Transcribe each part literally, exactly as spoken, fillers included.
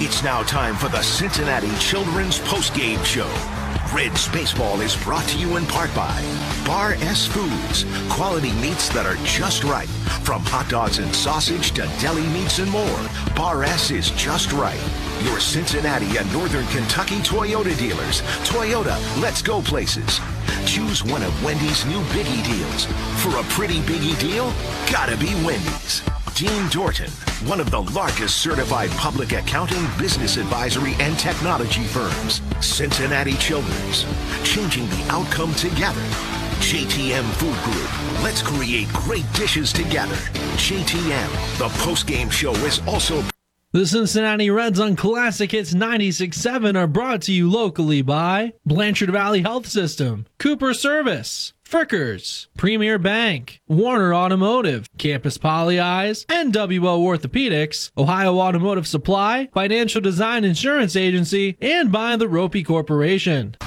It's now time for the Cincinnati Children's Postgame Show. Reds baseball is brought to you in part by Bar S Foods. Quality meats that are just right. From hot dogs and sausage to deli meats and more, Bar S is just right. Your Cincinnati and Northern Kentucky Toyota dealers. Toyota, let's go places. Choose one of Wendy's new Biggie deals. For a pretty Biggie deal, gotta be Wendy's. Dean Dorton, one of the largest certified public accounting, business advisory, and technology firms. Cincinnati Children's, changing the outcome together. J T M Food Group, let's create great dishes together. J T M, the postgame show is also... The Cincinnati Reds on Classic Hits ninety-six point seven are brought to you locally by Blanchard Valley Health System, Cooper Service, Frickers, Premier Bank, Warner Automotive, Campus Poly Eyes, N W O Orthopedics, Ohio Automotive Supply, Financial Design Insurance Agency, and by the Ropey Corporation.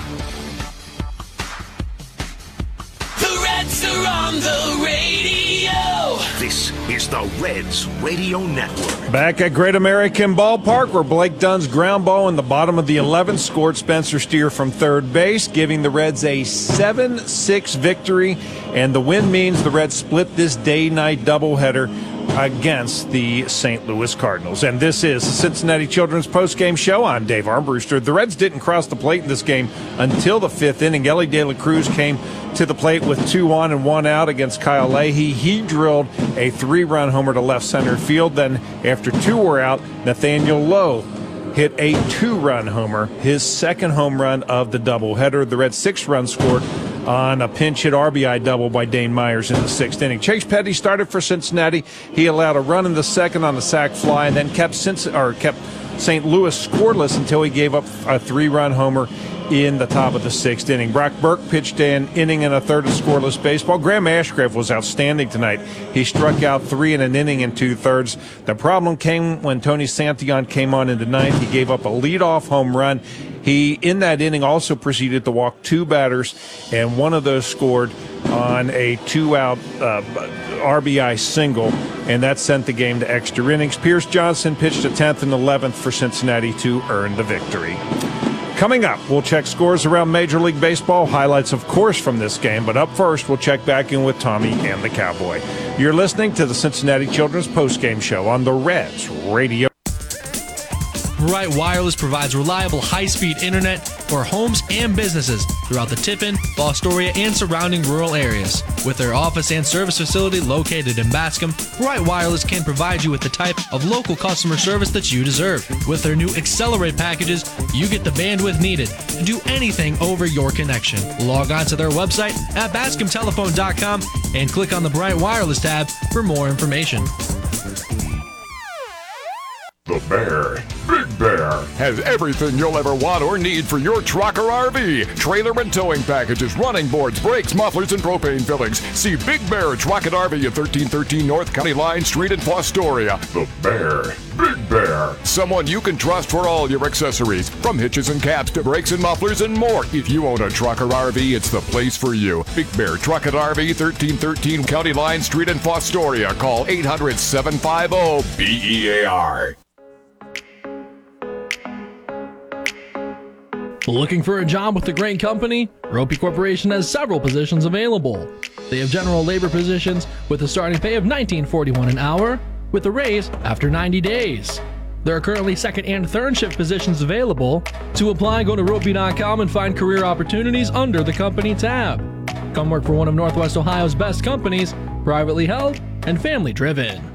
The Reds are on the radio. This is the Reds Radio Network. Back at Great American Ballpark, where Blake Dunn's ground ball in the bottom of the eleventh scored Spencer Steer from third base, giving the Reds a seven six victory. And the win means the Reds split this day-night doubleheader against the Saint Louis Cardinals. And this is the Cincinnati Children's postgame show. I'm Dave Armbruster. The Reds didn't cross the plate in this game until the fifth inning. Ellie De La Cruz came to the plate with two on and one out against Kyle Leahy. He drilled a three-run homer to left center field. Then after two were out, Nathaniel Lowe hit a two-run homer, his second home run of the doubleheader. The Reds' six runs scored on a pinch hit R B I double by Dane Myers in the sixth inning. Chase Petty started for Cincinnati. He allowed a run in the second on a sac fly and then kept Cincinnati, or kept Saint Louis scoreless until he gave up a three-run homer in the top of the sixth inning. Brock Burke pitched an inning and a third of scoreless baseball. Graham Ashcraft was outstanding tonight. He struck out three in an inning and two-thirds. The problem came when Tony Santillan came on in the ninth. He gave up a leadoff home run. He, in that inning, also proceeded to walk two batters, and one of those scored on a two-out uh, R B I single, and that sent the game to extra innings. Pierce Johnson pitched a tenth and eleventh for Cincinnati to earn the victory. Coming up, we'll check scores around Major League Baseball, highlights, of course, from this game. But up first, we'll check back in with Tommy and the Cowboy. You're listening to the Cincinnati Children's Postgame Show on the Reds Radio. Bright Wireless provides reliable high-speed internet for homes and businesses throughout the Tiffin, Fostoria, and surrounding rural areas. With their office and service facility located in Bascom, Bright Wireless can provide you with the type of local customer service that you deserve. With their new Accelerate packages, you get the bandwidth needed to do anything over your connection. Log on to their website at bascom telephone dot com and click on the Bright Wireless tab for more information. The Bear, Big Bear, has everything you'll ever want or need for your truck or R V. Trailer and towing packages, running boards, brakes, mufflers, and propane fillings. See Big Bear Truck and R V at thirteen thirteen North County Line Street in Fostoria. The Bear, Big Bear, someone you can trust for all your accessories, from hitches and caps to brakes and mufflers and more. If you own a truck or R V, it's the place for you. Big Bear Truck and R V, thirteen thirteen County Line Street in Fostoria. Call eight hundred, seven five zero, B E A R. Looking for a job with a great company? Ropey Corporation has several positions available. They have general labor positions with a starting pay of nineteen forty-one dollars an hour with a raise after ninety days. There are currently second and third shift positions available. To apply, go to ropey dot com and find career opportunities under the company tab. Come work for one of Northwest Ohio's best companies, privately held and family driven.